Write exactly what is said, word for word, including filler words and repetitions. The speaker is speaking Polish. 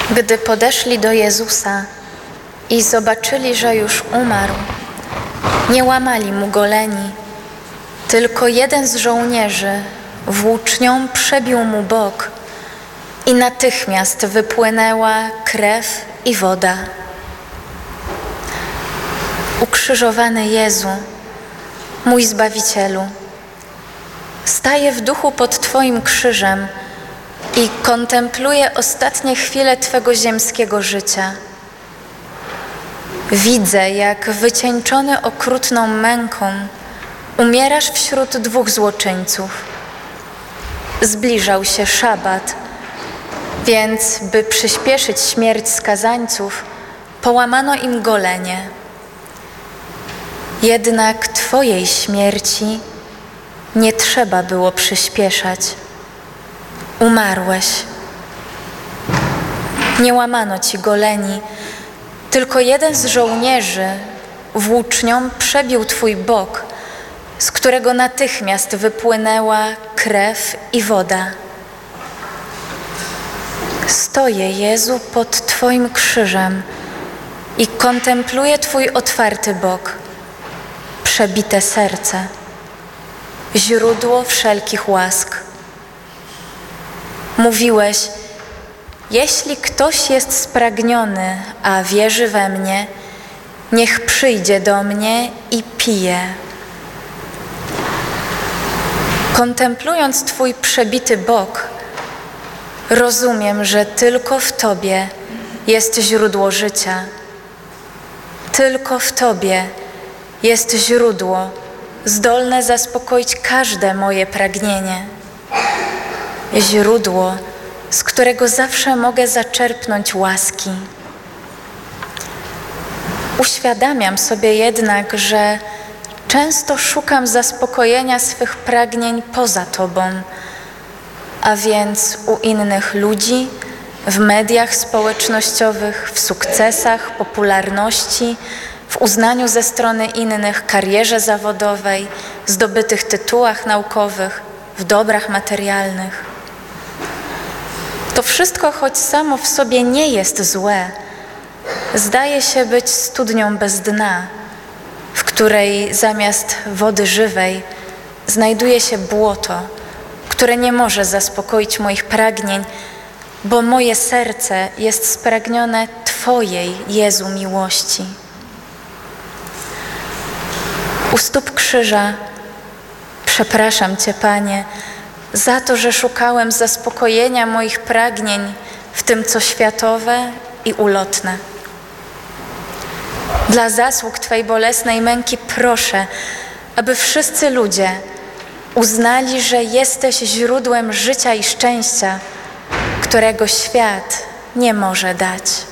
Gdy podeszli do Jezusa i zobaczyli, że już umarł, nie łamali mu goleni, tylko jeden z żołnierzy włócznią przebił mu bok i natychmiast wypłynęła krew i woda. Ukrzyżowany Jezu, mój Zbawicielu, staję w duchu pod Twoim krzyżem i kontempluję ostatnie chwile Twego ziemskiego życia. Widzę, jak wycieńczony okrutną męką umierasz wśród dwóch złoczyńców. Zbliżał się szabat, więc by przyspieszyć śmierć skazańców, połamano im golenie. Jednak Twojej śmierci nie trzeba było przyspieszać. Umarłeś. Nie łamano Ci goleni, tylko jeden z żołnierzy włócznią przebił Twój bok, z którego natychmiast wypłynęła krew i woda. Stoję, Jezu, pod Twoim krzyżem i kontempluję Twój otwarty bok, przebite serce, źródło wszelkich łask. Mówiłeś: jeśli ktoś jest spragniony, a wierzy we mnie, niech przyjdzie do mnie i pije. Kontemplując Twój przebity bok, rozumiem, że tylko w Tobie jest źródło życia. Tylko w Tobie jest źródło zdolne zaspokoić każde moje pragnienie. Źródło, z którego zawsze mogę zaczerpnąć łaski. Uświadamiam sobie jednak, że często szukam zaspokojenia swych pragnień poza Tobą, a więc u innych ludzi, w mediach społecznościowych, w sukcesach, popularności, w uznaniu ze strony innych, karierze zawodowej, zdobytych tytułach naukowych, w dobrach materialnych. To wszystko, choć samo w sobie nie jest złe, zdaje się być studnią bez dna, w której zamiast wody żywej znajduje się błoto, które nie może zaspokoić moich pragnień, bo moje serce jest spragnione Twojej, Jezu, miłości. U stóp krzyża przepraszam Cię, Panie, za to, że szukałem zaspokojenia moich pragnień w tym, co światowe i ulotne. Dla zasług Twej bolesnej męki proszę, aby wszyscy ludzie uznali, że jesteś źródłem życia i szczęścia, którego świat nie może dać.